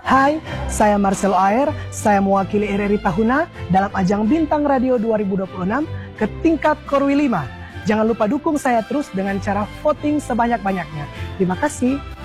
Hai, saya Marcelo Aer, saya mewakili RRI Tahuna dalam ajang Bintang Radio 2026 ke tingkat Korwi 5. Jangan lupa dukung saya terus dengan cara voting sebanyak-banyaknya. Terima kasih.